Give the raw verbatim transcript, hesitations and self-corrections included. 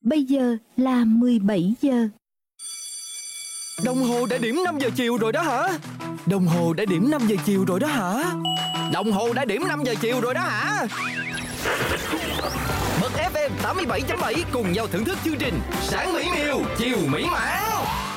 Bây giờ là mười bảy giờ. Đồng hồ đã điểm năm giờ chiều rồi đó hả? Đồng hồ đã điểm năm giờ chiều rồi đó hả? Đồng hồ đã điểm năm giờ chiều rồi đó hả? Bật ép em tám mươi bảy chấm bảy cùng nhau thưởng thức chương trình Sáng mỹ miều, chiều mỹ mãn.